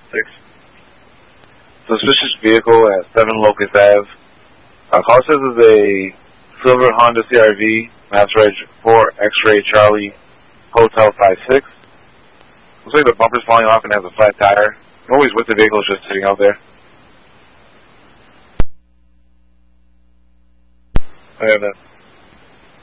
Suspicious vehicle at 7 Locust Ave. Call says is a silver Honda CRV, mass reg 4 X-ray Charlie Hotel 56. Looks like the bumper's falling off and has a flat tire. Always with the vehicle, it's just sitting out there. I have that.